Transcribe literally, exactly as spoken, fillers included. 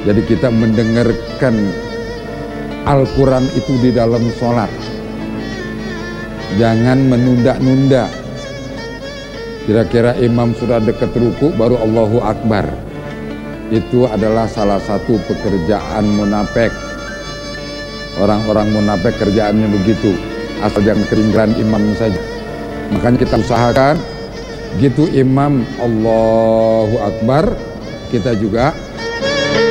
Jadi kita mendengarkan Al-Quran itu di dalam sholat. Jangan menunda-nunda. Kira-kira imam sudah dekat ruku baru Allahu Akbar. Itu adalah salah satu pekerjaan munafik. Orang-orang munafik kerjaannya begitu, asal jangan ketinggalan imam saja. Makanya kita usahakan gitu imam Allahu Akbar, kita juga